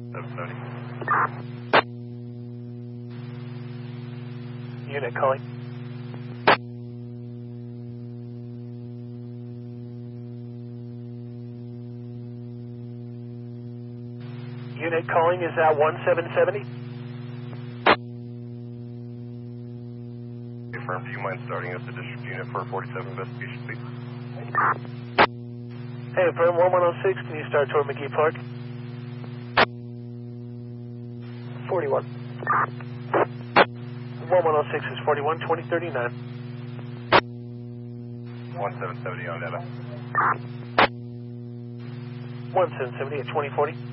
770. Unit calling. Unit calling is at 1770. Confirm, do you mind starting up the district unit for a 47 investigation, please? Hey, affirm 1106, can you start toward McGee Park? 41. 1106 is 41, 2039. 1770 on data. 1770 at 2040.